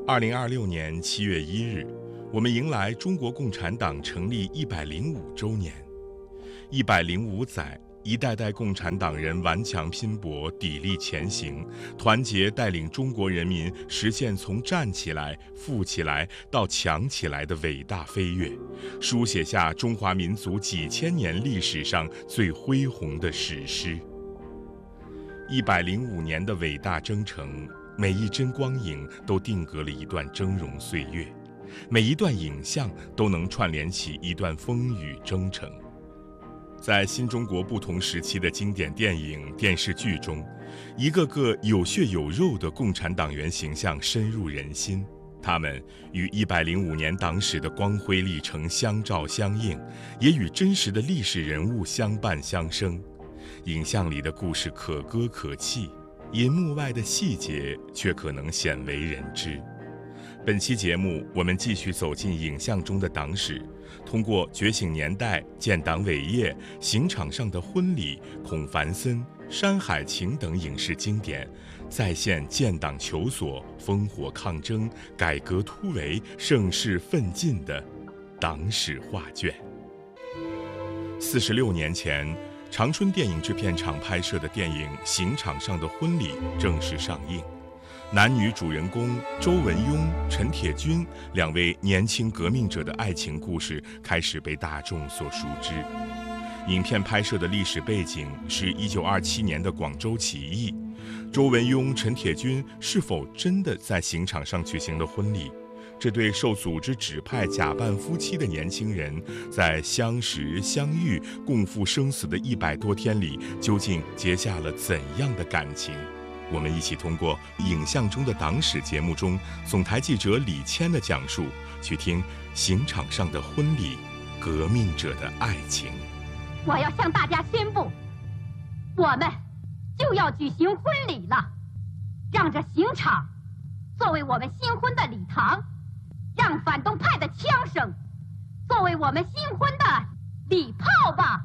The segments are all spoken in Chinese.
2026年7月1日，我们迎来中国共产党成立105周年。105载，一代代共产党人顽强拼搏，砥砺前行，团结带领中国人民实现从站起来、富起来到强起来的伟大飞跃，书写下中华民族几千年历史上最恢宏的史诗。105年的伟大征程，每一帧光影都定格了一段峥嵘岁月，每一段影像都能串联起一段风雨征程。在新中国不同时期的经典电影、电视剧中，一个个有血有肉的共产党员形象深入人心，他们与105年党史的光辉历程相照相映，也与真实的历史人物相伴相生。影像里的故事可歌可泣，银幕外的细节却可能鲜为人知。本期节目，我们继续走进影像中的党史，通过《觉醒年代》、建党伟业、刑场上的婚礼、孔繁森、山海情等影视经典，再现建党求索、烽火抗争、改革突围、盛世奋进的党史画卷。46年前，长春电影制片厂拍摄的电影《刑场上的婚礼》正式上映。男女主人公周文雍、陈铁军两位年轻革命者的爱情故事开始被大众所熟知。影片拍摄的历史背景是1927年的广州起义。周文雍、陈铁军是否真的在刑场上举行了婚礼？这对受组织指派假扮夫妻的年轻人，在相识、相遇、共赴生死的100多天里，究竟结下了怎样的感情？我们一起通过影像中的党史节目中总台记者李谦的讲述，去听刑场上的婚礼，革命者的爱情。 我要向大家宣布，我们就要举行婚礼了，让这刑场作为我们新婚的礼堂，让反动派的枪声作为我们新婚的礼炮吧。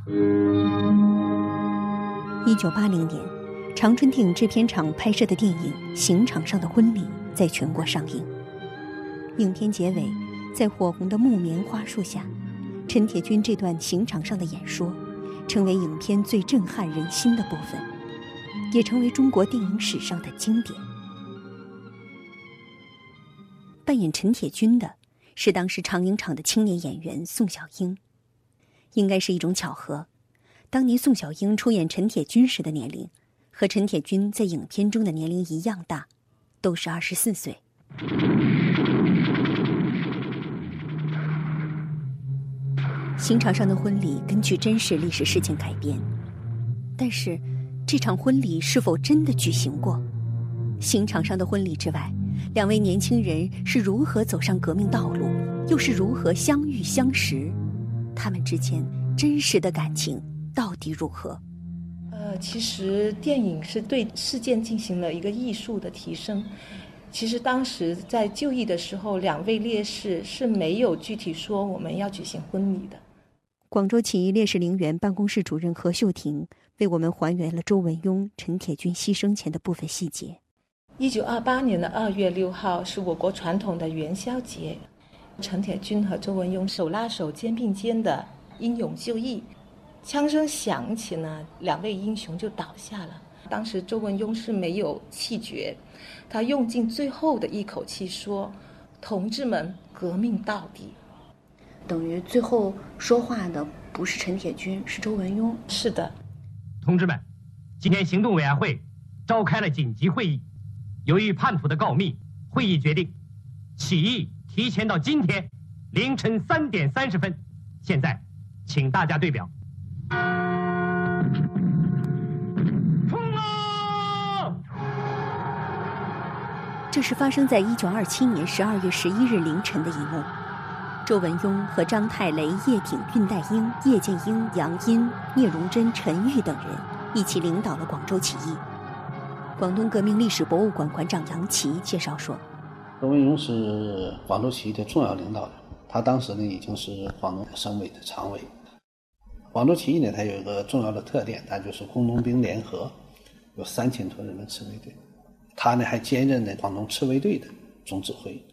1980年，长春电影制片厂拍摄的电影《刑场上的婚礼》在全国上映。影片结尾，在火红的木棉花树下，陈铁军这段刑场上的演说，成为影片最震撼人心的部分，也成为中国电影史上的经典。扮演陈铁军的是当时长影厂的青年演员宋小英。应该是一种巧合，当年宋小英出演陈铁军时的年龄和陈铁军在影片中的年龄一样大，都是24岁。刑场上的婚礼根据真实历史事件改编，但是这场婚礼是否真的举行过？刑场上的婚礼之外，两位年轻人是如何走上革命道路，又是如何相遇相识？他们之间真实的感情到底如何？ 其实电影是对事件进行了一个艺术的提升。其实当时在就义的时候，两位烈士是没有具体说我们要举行婚礼的。 广州起义烈士陵园办公室主任何秀婷为我们还原了周文雍、陈铁军牺牲前的部分细节。 1928年的2月6号是我国传统的元宵节，陈铁军和周文雍手拉手、肩并肩的英勇就义。枪声响起呢，两位英雄就倒下了。当时周文雍是没有气绝，他用尽最后的一口气说：“同志们，革命到底。” 等于最后说话的不是陈铁军，是周文雍。 是的。 同志们，今天行动委员会召开了紧急会议，由于叛徒的告密，会议决定起义提前到今天凌晨3点30分。现在请大家对表。冲啊！ 这是发生在1927年12月11日凌晨的一幕。周文雍和张太雷、叶挺、恽代英、叶剑英、杨殷、聂荣臻、陈玉等人一起领导了广州起义。广东革命历史博物馆馆长杨琦介绍说， 周文雍是广州起义的重要领导人，他当时呢已经是广东省委的常委。广州起义呢，它有一个重要的特点，它就是工农兵联合，有3000多人的赤卫队。他呢还兼任了广东赤卫队的总指挥。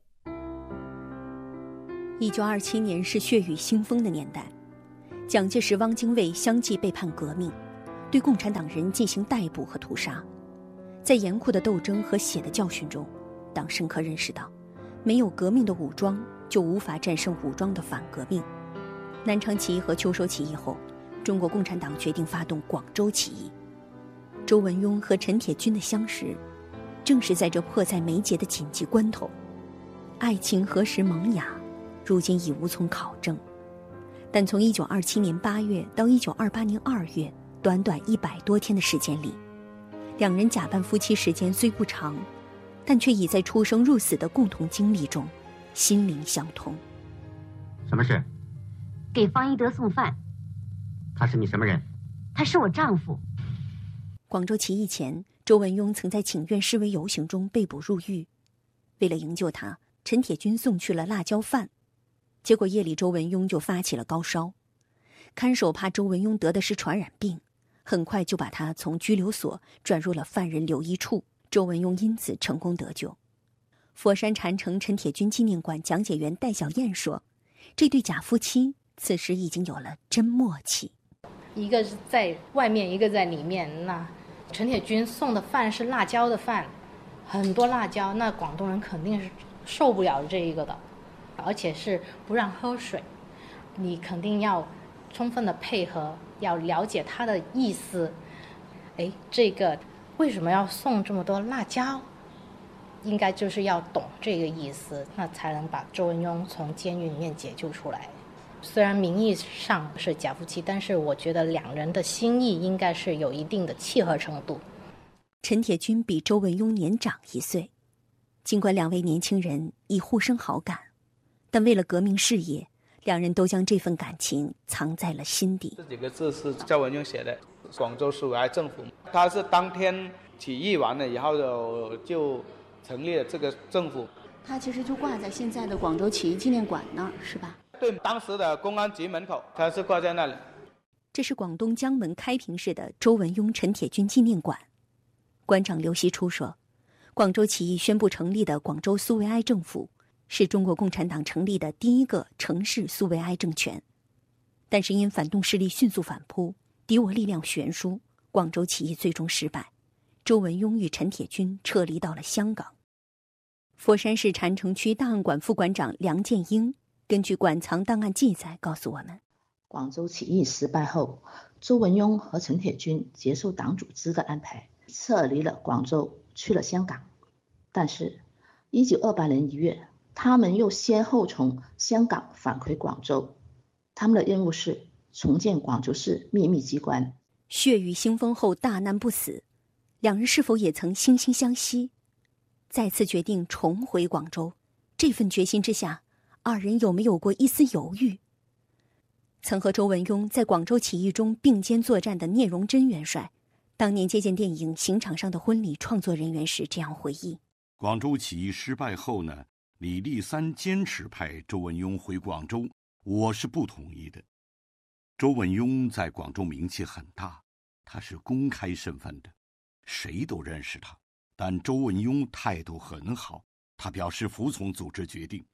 1927年是血雨腥风的年代，蒋介石、汪精卫相继被判革命，对共产党人进行逮捕和屠杀。在严酷的斗争和血的教训中，党深刻认识到，没有革命的武装，就无法战胜武装的反革命。南昌起义和秋收起义后，中国共产党决定发动广州起义。周文雍和陈铁军的相识，正是在这迫在眉睫的紧急关头。爱情何时萌芽，如今已无从考证。但从1927年8月到1928年2月，短短100多天的时间里，两人假扮夫妻时间虽不长，但却已在出生入死的共同经历中心灵相通。 什么事？ 给方一德送饭。 他是你什么人？ 他是我丈夫。 广州起义前，周文雍曾在请愿示威游行中被捕入狱。为了营救他，陈铁军送去了辣椒饭，结果夜里周文雍就发起了高烧。看守怕周文雍得的是传染病，很快就把他从拘留所转入了犯人留医处。周文雍因此成功得救。佛山禅城陈铁军纪念馆讲解员戴小燕说，这对假夫妻此时已经有了真默契。 一个是在外面，一个在里面。那陈铁军送的饭是辣椒的饭，很多辣椒，那广东人肯定是受不了这一个的，而且是不让喝水，你肯定要充分的配合，要了解他的意思。这个为什么要送这么多辣椒？应该就是要懂这个意思，那才能把周文雍从监狱里面解救出来。虽然名义上是假夫妻，但是我觉得两人的心意应该是有一定的契合程度。 陈铁军比周文雍年长1岁，尽管两位年轻人已互生好感，但为了革命事业，两人都将这份感情藏在了心底。 这几个字是周文雍写的，广州苏维埃政府，他是当天起义完了以后就成立了这个政府。 他其实就挂在现在的广州起义纪念馆那儿，是吧？ 对，当时的公安局门口，他是挂在那里。 这是广东江门开平市的周文雍陈铁军纪念馆。馆长刘锡初说，广州起义宣布成立的广州苏维埃政府，是中国共产党成立的第一个城市苏维埃政权。但是因反动势力迅速反扑，敌我力量悬殊，广州起义最终失败。周文雍与陈铁军撤离到了香港。佛山市禅城区档案馆副馆长梁建英根据馆藏档案记载告诉我们， 广州起义失败后，周文雍和陈铁军接受党组织的安排，撤离了广州，去了香港。但是1928年1月，他们又先后从香港返回广州，他们的任务是重建广州市秘密机关。 血雨腥风后大难不死，两人是否也曾惺惺相惜？再次决定重回广州，这份决心之下，二人有没有过一丝犹豫？曾和周文雍在广州起义中并肩作战的聂荣臻元帅，当年接见电影《刑场上的婚礼》创作人员时这样回忆： 广州起义失败后呢，李立三坚持派周文雍回广州，我是不同意的。周文雍在广州名气很大，他是公开身份的，谁都认识他。但周文雍态度很好，他表示服从组织决定。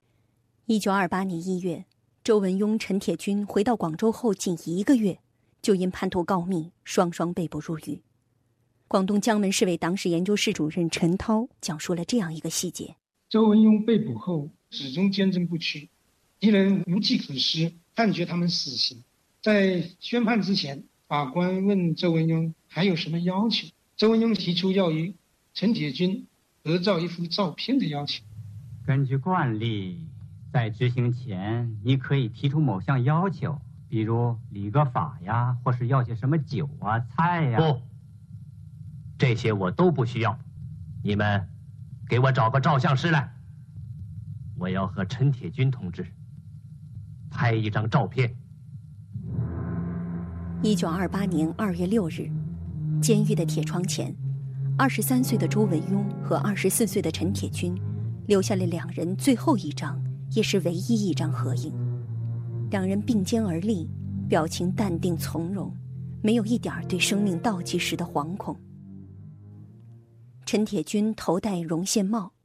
1928年1月，周文雍、陈铁军回到广州后仅1个月，就因叛徒告密，双双被捕入狱。广东江门市委党史研究室主任陈涛讲述了这样一个细节： 周文雍被捕后始终坚贞不屈，敌人无计可施，判决他们死刑。在宣判之前，法官问周文雍还有什么要求，周文雍提出要与陈铁军合照一幅照片的要求。 根据惯例，在执行前你可以提出某项要求，比如理个发呀，或是要些什么酒啊菜呀。不，这些我都不需要，你们给我找个照相师来，我要和陈铁军同志拍一张照片。 1928年2月6日，监狱的铁窗前，23岁的周文雍和24岁的陈铁军留下了两人最后一张，也是唯一一张合影。两人并肩而立，表情淡定从容，没有一点对生命倒计时的惶恐。陈铁军头戴绒线帽，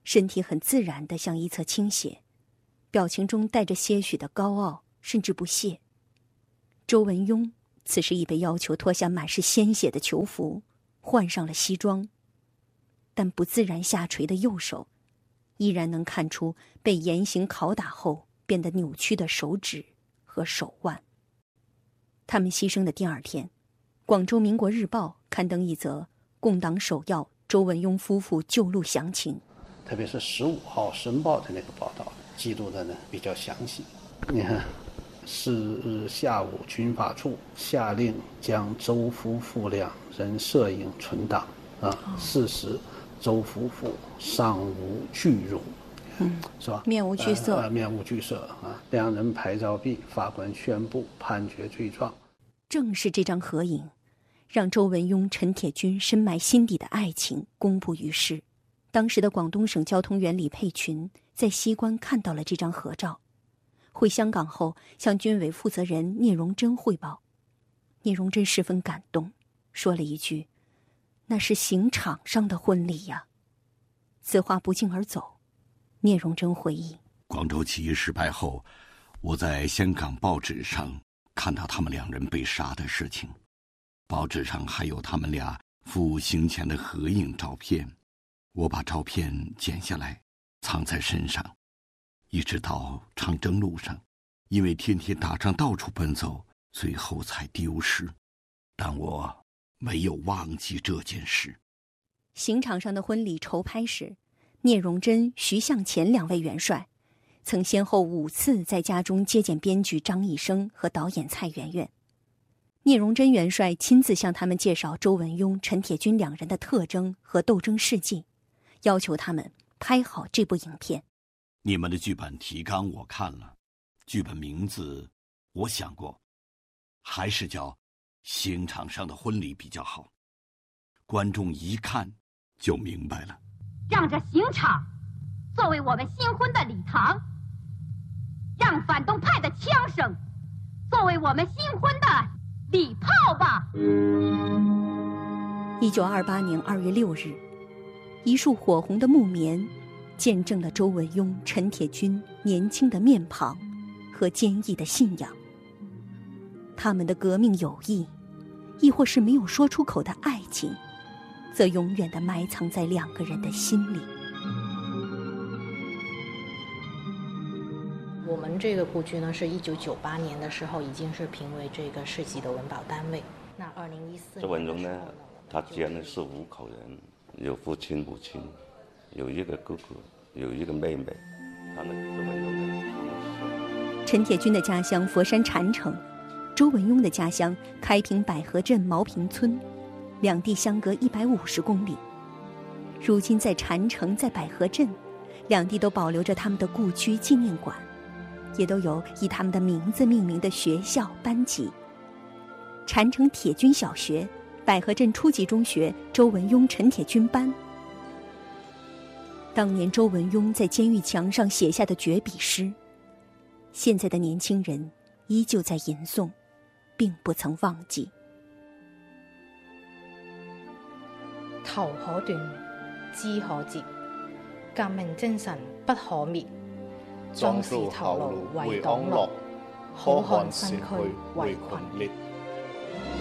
身体很自然地向一侧倾斜，表情中带着些许的高傲，甚至不屑。周文雍此时已被要求脱下满是鲜血的囚服，换上了西装，但不自然下垂的右手依然能看出被严刑拷打后变得扭曲的手指和手腕。他们牺牲的第二天，广州民国日报刊登一则共党首要周文雍夫妇救路详情， 特别是15号申报的那个报道记录的呢比较详细。你看，4日下午，军法处下令将周夫妇2人摄影存档，4时周夫妇尚无惧容，是吧？ 面无惧色， 面无惧色2人拍照毕，法官宣布判决罪状。 正是这张合影，让周文雍、陈铁军深埋心底的爱情公布于世。当时的广东省交通员李佩群在西关看到了这张合照，回香港后向军委负责人聂荣臻汇报。聂荣臻十分感动，说了一句：“那是刑场上的婚礼呀。”此话不胫而走。聂荣臻回忆， 广州起义失败后，我在香港报纸上看到他们2人被杀的事情，报纸上还有他们俩赴刑前的合影照片。我把照片剪下来藏在身上，一直到长征路上，因为天天打仗到处奔走，最后才丢失。但我没有忘记这件事。 刑场上的婚礼筹拍时，聂荣臻、徐向前2位元帅曾先后5次在家中接见编剧张一生和导演蔡媛媛。聂荣臻元帅亲自向他们介绍周文雍、陈铁军2人的特征和斗争事迹，要求他们拍好这部影片。 你们的剧本提纲我看了，剧本名字我想过，还是叫《刑场上的婚礼》比较好，观众一看就明白了。 让这刑场作为我们新婚的礼堂，让反动派的枪声作为我们新婚的礼炮吧。 1928年2月6日，一束火红的木棉见证了周文雍、陈铁军年轻的面庞和坚毅的信仰。他们的革命友谊，亦或是没有说出口的爱情，则永远地埋藏在2个人的心里。 我们这个故居呢，是1998年的时候已经是评为这个市级的文保单位。那2014年周文雍呢，他家呢是5口人，有父亲、母亲，有一个哥哥，有一个妹妹。他呢，周文雍呢， 陈铁军的家乡佛山禅城，周文雍的家乡开平百合镇毛坪村，两地相隔150公里。如今在禅城，在百合镇，两地都保留着他们的故居纪念馆，也都有以他们的名字命名的学校班级。禅城铁军小学、百合镇初级中学周文雍、陈铁军班。当年周文雍在监狱墙上写下的绝笔诗，现在的年轻人依旧在吟诵，并不曾忘記。 頭可斷，枝可折，革命精神不可滅。壯士頭顱為黨樂，好漢身軀為群裂。